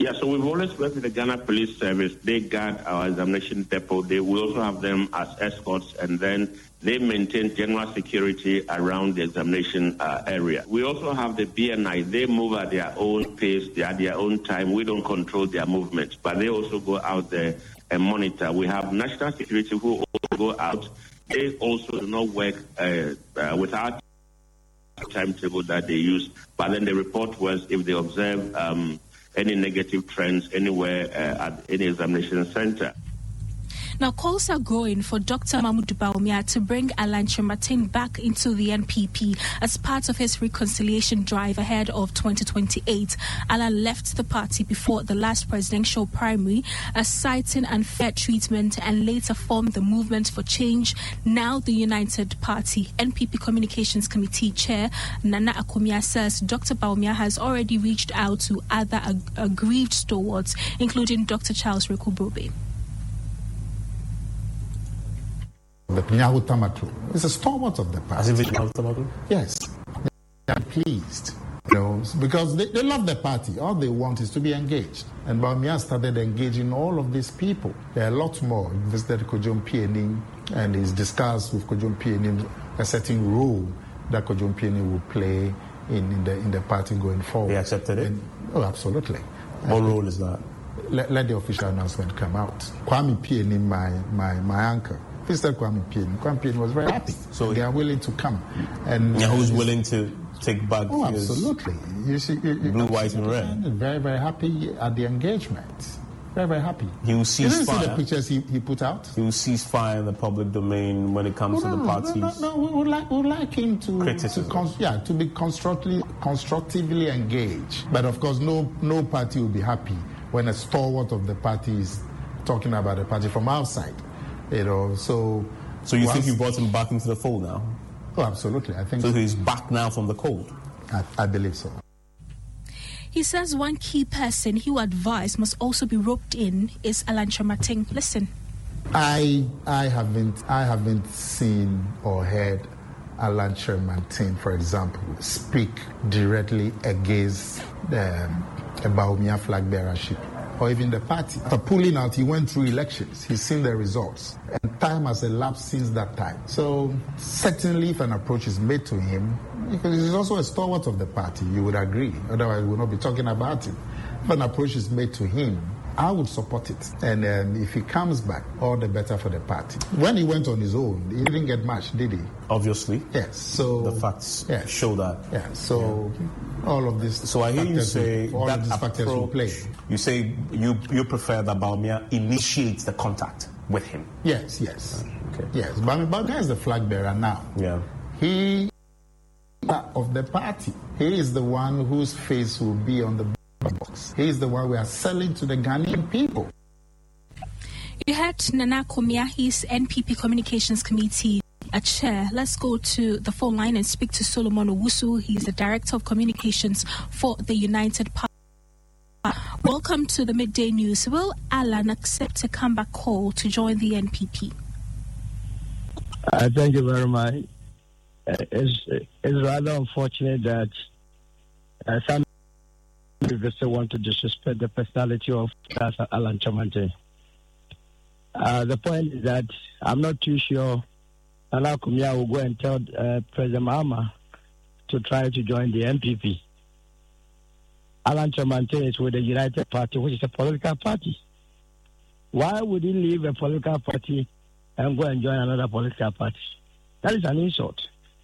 Yeah, so we've always worked with the Ghana Police Service. They guard our examination depot. We also have them as escorts, and then they maintain general security around the examination area. We also have the BNI. They move at their own pace, at their own time. We don't control their movements, but they also go out there and monitor. We have national security who also go out. They also do not work without timetable that they use, but then the report was if they observe any negative trends anywhere at any examination center. Now, calls are growing for Dr. Mahmoud Bawumia to bring Alan Kyerematen back into the NPP as part of his reconciliation drive ahead of 2028. Alan left the party before the last presidential primary, citing unfair treatment, and later formed the Movement for Change, now the United Party. NPP Communications Committee Chair Nana Akomia says Dr. Bawumia has already reached out to other aggrieved stalwarts, including Dr. Charles Rekubobe. The Nyahu Tamatru is a stalwart of the party. As if it's Nyahu Tamatru? Yes. They're pleased, because they love the party. All they want is to be engaged. And Bawumia started engaging all of these people. There are a lot more. He visited Kojo Mpieni, and he's discussed with Kojo Mpieni a certain role that Kojo Mpieni will play in the party going forward. They accepted it? Oh, absolutely. What role is that? Let the official announcement come out. Kwame Mpieni, my uncle, visited Kwame Mpieni. Kwame Mpieni was very happy. So they are willing to come. And who's willing to take back? Oh, absolutely. You see, blue, white, and red. Very, very happy at the engagement. Very, very happy. He will cease fire. You didn't see the pictures he put out? He will cease fire in the public domain when it comes to the parties. No, we would like him to be constructively engaged. But of course, no party will be happy when a stalwart of the party is talking about the party from outside. So you think you brought him back into the fold now? Oh, absolutely. I think so. He's back now from the cold? I believe so. He says one key person he would advise must also be roped in is Alan Kyerematen. Listen. I haven't seen or heard Alan Kyerematen, for example, speak directly against the Bawumia flag bearership or even the party. After pulling out, he went through elections. He's seen the results. And time has elapsed since that time. So certainly if an approach is made to him, because he's also a stalwart of the party, you would agree. Otherwise, we would not be talking about it. If an approach is made to him, I would support it. And if he comes back, all the better for the party. When he went on his own, he didn't get much, did he? Obviously. Yes. So the facts show that. Yeah. So all of this. So I hear you say that approach. You say you prefer that Bawumia initiates the contact with him. Yes. Okay. Yes. Bawumia is the flag bearer now. Yeah. He of the party. He is the one whose face will be on the box. He is the one we are selling to the Ghanaian people. You heard Nana Akomia, he's NPP Communications Committee chair. Let's go to the phone line and speak to Solomon Owusu. He's the Director of Communications for the United Party. Welcome to the Midday News. Will Alan accept a comeback call to join the NPP? Thank you very much. It's rather unfortunate that some people want to disrespect the personality of Alan Kyerematen. The point is that I'm not too sure Nana Akomia will go and tell President Mahama to try to join the NPP. Alan Kyerematen is with the United Party, which is a political party. Why would he leave a political party and go and join another political party? That is an insult.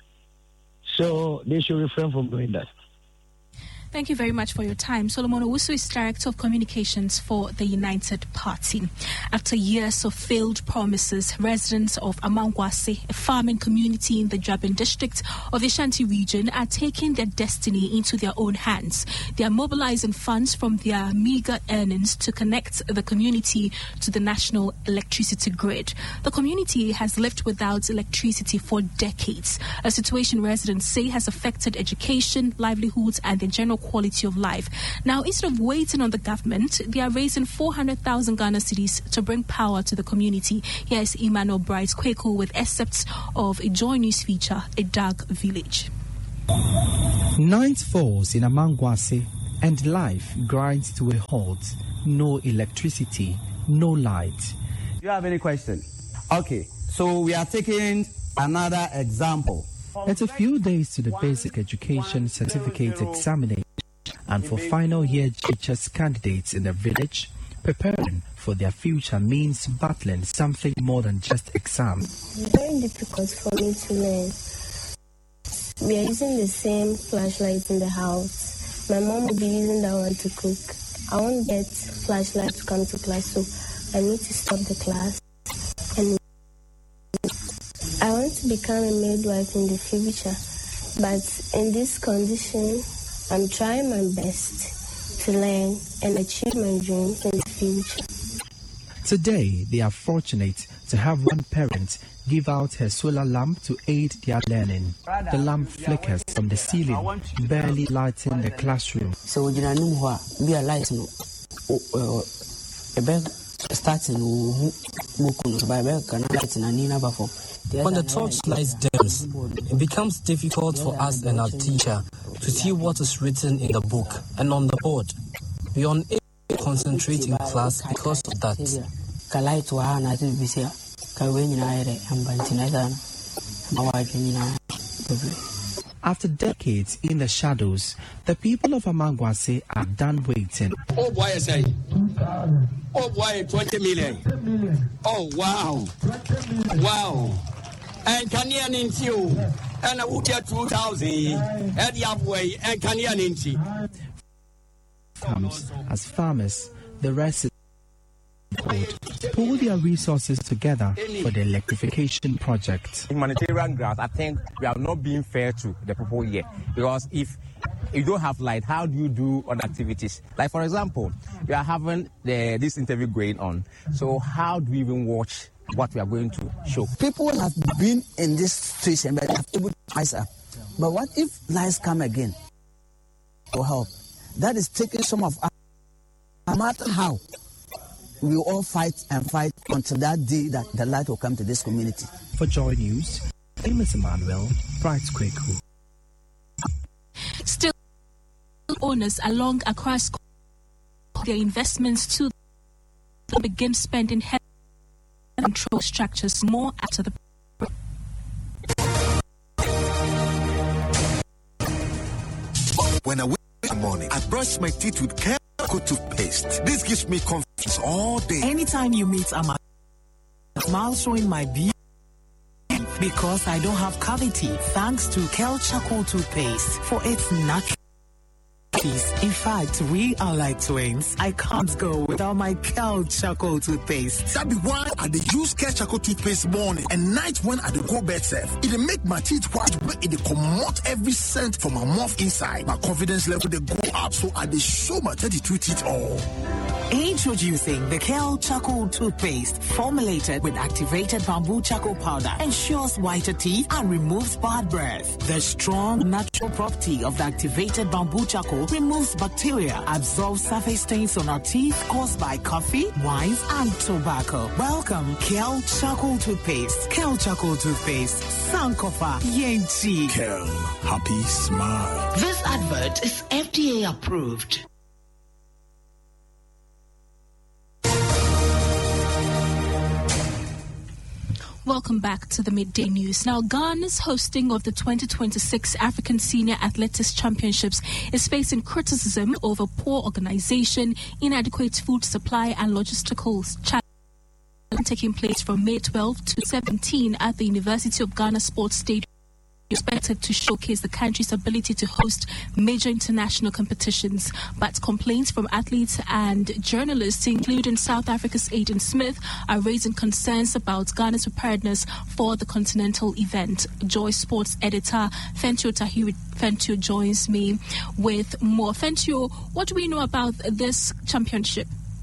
So they should refrain from doing that. Thank you very much for your time. Solomon Owusu is Director of Communications for the United Party. After years of failed promises, residents of Amangwase, a farming community in the Jabin district of the Ashanti region, are taking their destiny into their own hands. They are mobilizing funds from their meager earnings to connect the community to the national electricity grid. The community has lived without electricity for decades, a situation residents say has affected education, livelihoods, and the general quality of life. Now, instead of waiting on the government, they are raising 400,000 Ghana cedis to bring power to the community. Here is Emmanuel Bright Kweku with excerpts of a Joy News feature, A Dark Village. Night falls in Amangwase and life grinds to a halt. No electricity, no light. Do you have any question? Okay, so we are taking another example. It's a few days to the basic education certificate examination, and for final year teachers candidates in the village, preparing for their future means battling something more than just exams. It's very difficult for me to learn. We are using the same flashlight in the house. My mom will be using that one to cook. I won't get flashlight to come to class, so I need to stop the class. And I want to become a midwife in the future, but in this condition, I'm trying my best to learn and achieve my dreams in the future. Today, they are fortunate to have one parent give out her solar lamp to aid their learning. The lamp flickers from the ceiling, barely lighting the classroom. So you know be a light no starting when the torchlight dims, it becomes difficult for us and our teacher to see what is written in the book and on the board. We are unable to concentrate in class because of that. After decades in the shadows, the people of Amangwase are done waiting. Oh boy, I say. Oh boy, 20 million. Oh wow. Wow. And Canyon into you. And I would get 2,000. And the halfway and Canyon into. Comes as farmers, the rest is pull their resources together for the electrification project. Humanitarian grounds, I think we are not being fair to the people here, because if you don't have light, how do you do other activities? Like for example, we are having this interview going on, so how do we even watch what we are going to show? People have been in this situation, but they have able to rise up. But what if lights come again to help? That is taking some of us, no matter how. We will all fight and fight until that day that the light will come to this community. For Joy News, I'm Emmanuel, Bright Kweku. Still, owners along Accra their investments to begin spending heavy control structures more after the. When I wake up in the morning, I brush my teeth with Kel Chaco toothpaste. This gives me confidence all day. Anytime you meet a smile showing my beauty because I don't have cavity thanks to Kel Chaco toothpaste for its natural. In fact, we are like twins. I can't go without my Kel Chaco toothpaste. That be why I use Kel Chaco toothpaste morning and night when I go bed safe. It make my teeth white, but it come out every scent from my mouth inside. My confidence level they go up, so I show my 32 teeth all. Introducing the Kel Chaco toothpaste, formulated with activated bamboo charcoal powder, ensures whiter teeth and removes bad breath. The strong natural property of the activated bamboo charcoal removes bacteria, absorbs surface stains on our teeth caused by coffee, wines, and tobacco. Welcome, Kel Chaco toothpaste. Kel Chaco toothpaste. Sankofa Yenchi. Kel, happy smile. This advert is FDA approved. Welcome back to the Midday News. Now, Ghana's hosting of the 2026 African Senior Athletics Championships is facing criticism over poor organization, inadequate food supply, and logistical challenges. Taking place from May 12 to 17 at the University of Ghana Sports Stadium, expected to showcase the country's ability to host major international competitions. But complaints from athletes and journalists, including South Africa's Aidan Smith, are raising concerns about Ghana's preparedness for the continental event. Joy Sports editor Fentio Tahiri Fentio joins me with more. Fentio, what do we know about this championship?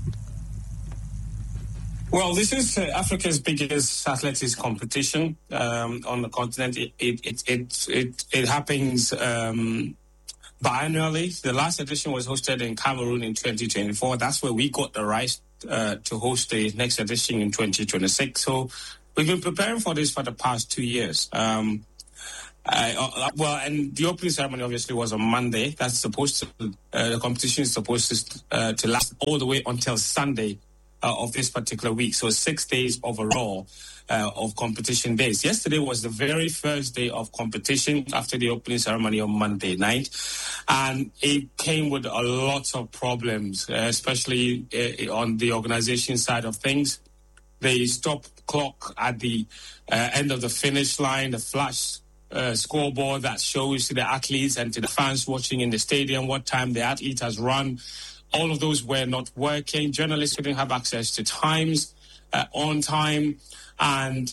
Well, this is Africa's biggest athletics competition on the continent. It happens biannually. The last edition was hosted in Cameroon in 2024. That's where we got the right to host the next edition in 2026. So we've been preparing for this for the past 2 years. And the opening ceremony obviously was on Monday. That's supposed to, the competition is supposed to last all the way until Sunday of this particular week. So 6 days overall of competition days. Yesterday was the very first day of competition after the opening ceremony on Monday night. And it came with a lot of problems, especially on the organization side of things. The stop clock at the end of the finish line, the flash scoreboard that shows to the athletes and to the fans watching in the stadium what time the athlete has run. All of those were not working. Journalists didn't have access to times on time. And,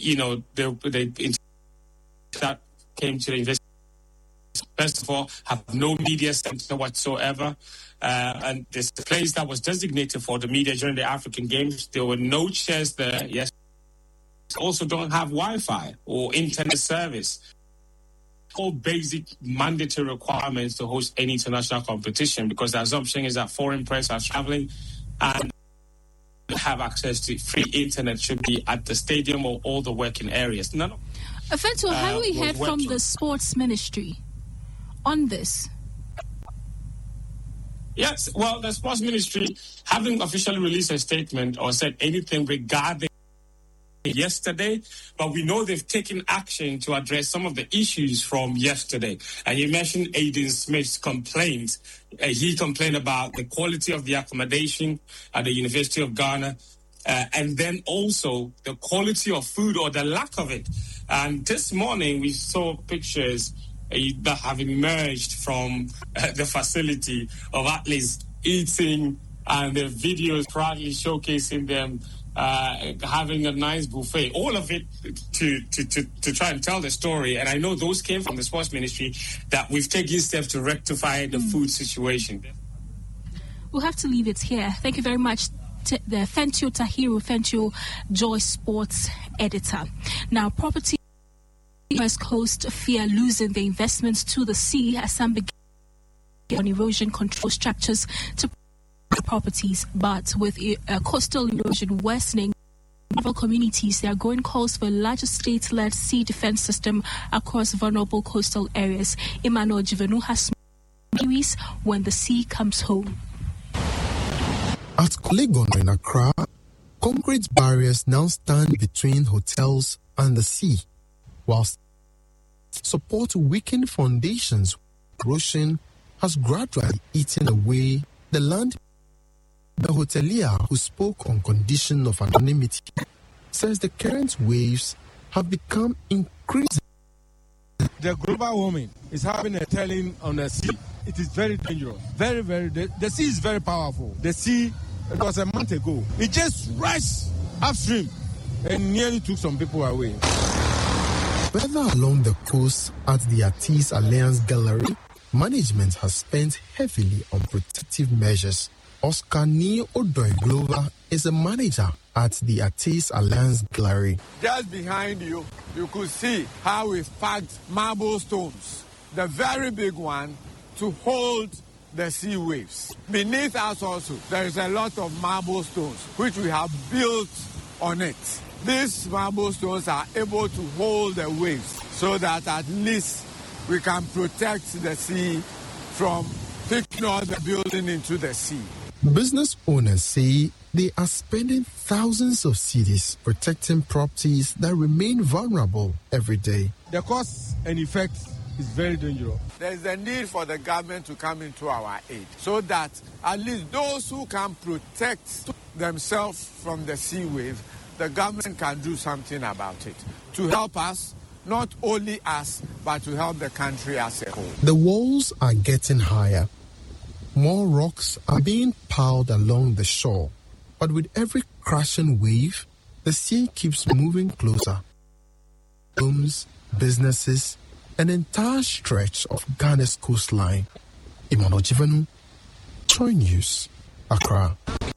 that came to the investigation. First of all, have no media center whatsoever. And this place that was designated for the media during the African Games, there were no chairs there. Yes. Also don't have Wi-Fi or internet service. All basic mandatory requirements to host any international competition, because the assumption is that foreign press are traveling and have access to free internet should be at the stadium or all the working areas. Fento, have we heard from the sports ministry on this? Yes, well, the sports ministry haven't officially released a statement or said anything regarding yesterday, but we know they've taken action to address some of the issues from yesterday. And you mentioned Aiden Smith's complaint. He complained about the quality of the accommodation at the University of Ghana, and then also the quality of food or the lack of it. And this morning we saw pictures that have emerged from the facility of athletes eating, and the videos proudly showcasing them having a nice buffet, all of it to try and tell the story. And I know those came from the sports ministry, that we've taken steps to rectify the food situation. We'll have to leave it here. Thank you very much to the Fentio Tahiru, Fentio Joy Sports editor. Now, property West Coast fear losing the investments to the sea as some begin on erosion control structures to properties, but with coastal erosion worsening several communities, there are growing calls for a larger state-led sea defense system across vulnerable coastal areas. Emmanuel Jivenu has series when the sea comes home. At Colegon in Accra, concrete barriers now stand between hotels and the sea, whilst support weakened foundations. Erosion has gradually eaten away the land. The hotelier, who spoke on condition of anonymity, says the current waves have become increasing. The global warming is having a telling on the sea. It is very dangerous. Very, very. The sea is very powerful. The sea, it was a month ago. It just rushed upstream and nearly took some people away. Further along the coast at the Atis Alliance Gallery, management has spent heavily on protective measures. Oscar Ni Odoi Glover is a manager at the Atis Alliance Gallery. Just behind you, you could see how we packed marble stones, the very big one, to hold the sea waves. Beneath us also, there is a lot of marble stones, which we have built on it. These marble stones are able to hold the waves so that at least we can protect the sea from taking all the building into the sea. Business owners say they are spending thousands of cedis protecting properties that remain vulnerable every day. The cause and effect is very dangerous. There is a need for the government to come into our aid so that at least those who can protect themselves from the sea wave, the government can do something about it to help us, not only us, but to help the country as a whole. The walls are getting higher. More rocks are being piled along the shore, but with every crashing wave, the sea keeps moving closer. Homes, businesses, an entire stretch of Ghana's coastline. Emmanuel Jivenu, Joy News, Accra.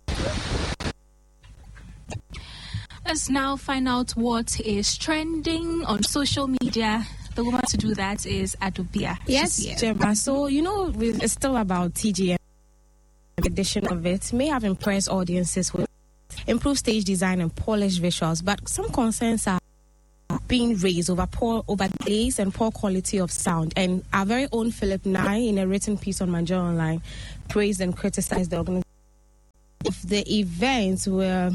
Let's now find out what is trending on social media. The woman to do that is Adubia. Yes, Gemma. So, it's still about TGM. Edition of it may have impressed audiences with improved stage design and polished visuals, but some concerns are being raised over delays and poor quality of sound. And our very own Philip Nye, in a written piece on Manjo Online, praised and criticized the organization of the events where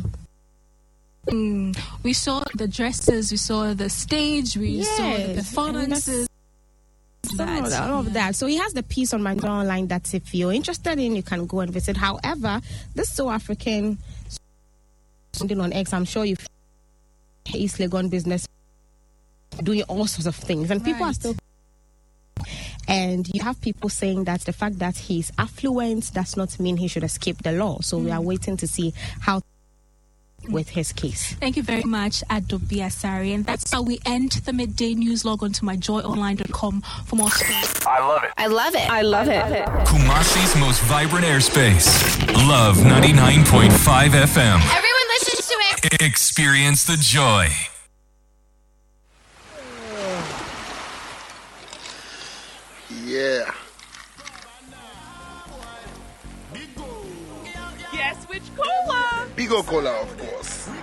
we saw the dresses, we saw the stage, we saw the performances. All of that. So he has the piece on Manjo Online that if you're interested in, you can go and visit. However, this South African on X, I'm sure you've East Legon business doing all sorts of things, and people are still. And you have people saying that the fact that he's affluent does not mean he should escape the law. So we are waiting to see how with his case. Thank you very much, Adobe Asari. And that's how we end the midday news. Log on to myjoyonline.com for more space. I love it. I love it. I love it. Kumasi's most vibrant airspace. Love 99.5 FM. Everyone listens to it. Experience the joy. Yeah. Guess which cola? Bigo Cola, of course.